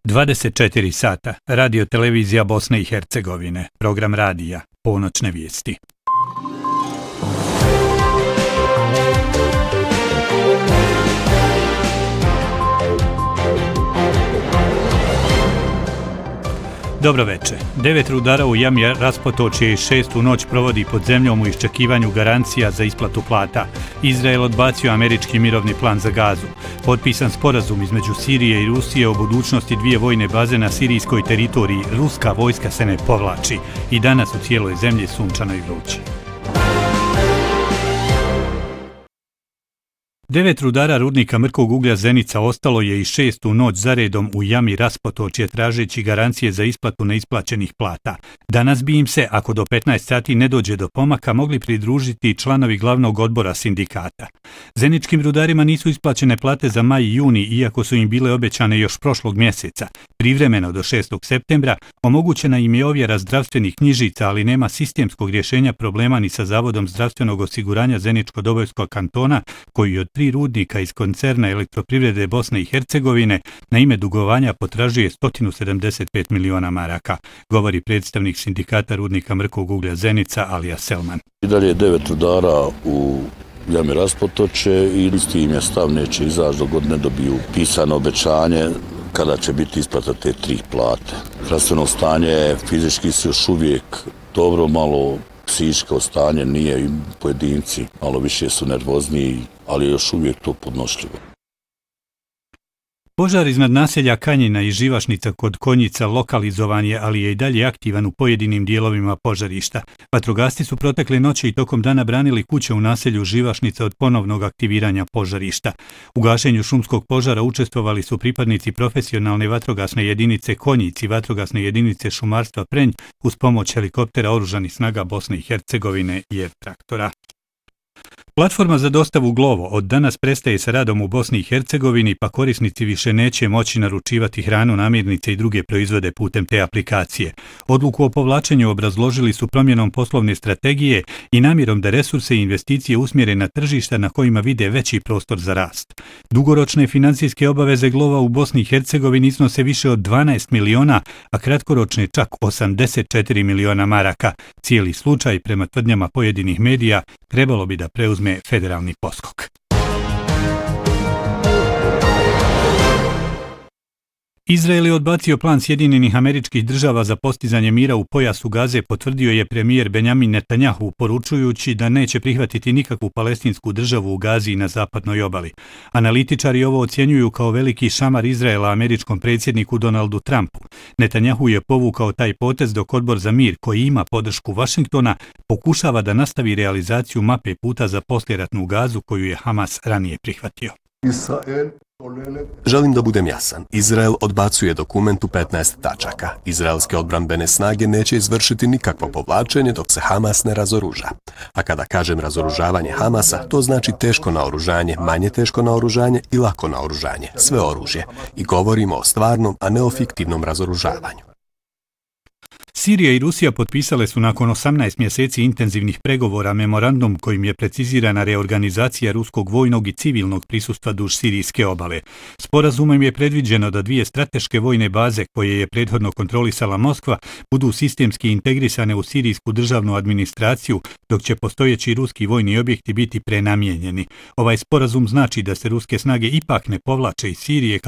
24 sata, radio televizija Bosne i Hercegovine, program radija, ponoćne vijesti. Dobro večer. 9 rudara u jami Raspotočje i 6. noć provodi pod zemljom u iščekivanju garancija za isplatu plata. Izrael odbacio američki mirovni plan za Gazu. Potpisan sporazum između Sirije i Rusije o budućnosti dvije vojne baze na sirijskoj teritoriji. Ruska vojska se ne povlači. I danas u cijeloj zemlji sunčano i vruće. 9 rudara rudnika mrkog uglja Zenica ostalo je i 6. noć zaredom u jami Raspotočje tražeći garancije za isplatu neisplaćenih plata. Danas bi im se, ako do 15 sati ne dođe do pomaka, mogli pridružiti članovi glavnog odbora sindikata. Zeničkim rudarima nisu isplaćene plate za maj i juni, iako su im bile obećane još prošlog mjeseca. Privremeno do 6. septembra omogućena im je ovjera zdravstvenih knjižica, ali nema sistemskog rješenja problema ni sa Zavodom zdravstvenog osiguranja Zeničko-Dobojskog kantona, koji od 3 rudnika iz koncerna Elektroprivrede Bosne i Hercegovine na ime dugovanja potražuje 175 miliona maraka, govori predstavnik sindikata rudnika mrkog uglja Zenica Alija Selman. I dalje je 9 rudara u jami Raspotočje i isti im je stav neće izaći dok god ne dobiju pisano obećanje kada će biti isplata te 3 plate. Zdravstveno stanje fizički se još uvijek dobro, malo psihičko stanje nije i pojedinci, malo više su nervozniji, ali još uvijek to podnošljivo. Požar iznad naselja Kanjina i Živašnica kod Konjica lokalizovan je, ali je i dalje aktivan u pojedinim dijelovima požarišta. Vatrogasci su protekle noći i tokom dana branili kuće u naselju Živašnica od ponovnog aktiviranja požarišta. U gašenju šumskog požara učestvovali su pripadnici profesionalne vatrogasne jedinice Konjic i vatrogasne jedinice šumarstva Prenj uz pomoć helikoptera oružanih snaga Bosne i Hercegovine i R-traktora. Platforma za dostavu Glovo od danas prestaje sa radom u Bosni i Hercegovini, pa korisnici više neće moći naručivati hranu, namirnice i druge proizvode putem te aplikacije. Odluku o povlačenju obrazložili su promjenom poslovne strategije i namjerom da resurse i investicije usmjere na tržišta na kojima vide veći prostor za rast. Dugoročne financijske obaveze Glova u Bosni i Hercegovini iznose više od 12 miliona, a kratkoročne čak 84 miliona maraka. Cijeli slučaj, prema tvrdnjama pojedinih medija, trebalo bi da preuzme federalni poskok. Izrael je odbacio plan Sjedinjenih Američkih Država za postizanje mira u pojasu Gaze, potvrdio je premijer Benjamin Netanjahu, poručujući da neće prihvatiti nikakvu palestinsku državu u Gazi i na zapadnoj obali. Analitičari ovo ocjenjuju kao veliki šamar Izraela američkom predsjedniku Donaldu Trumpu. Netanjahu je povukao taj potez dok Odbor za mir, koji ima podršku Vašingtona, pokušava da nastavi realizaciju mape puta za posljeratnu Gazu koju je Hamas ranije prihvatio. Želim da budem jasan. Izrael odbacuje dokument u 15 tačaka. Izraelske odbrambene snage neće izvršiti nikakvo povlačenje dok se Hamas ne razoruža. A kada kažem razoružavanje Hamasa, to znači teško naoružanje, manje teško naoružanje i lako naoružanje, sve oružje. I govorimo o stvarnom, a ne o fiktivnom razoružavanju. Sirija i Rusija potpisale su nakon 18 mjeseci intenzivnih pregovora memorandum kojim je precizirana reorganizacija ruskog vojnog i civilnog prisustva duž sirijske obale. Sporazumom je predviđeno da dvije strateške vojne baze koje je prethodno kontrolisala Moskva budu sistemski integrisane u sirijsku državnu administraciju, dok će postojeći ruski vojni objekti biti prenamijenjeni. Ovaj sporazum znači da se ruske snage ipak ne povlače iz Sirije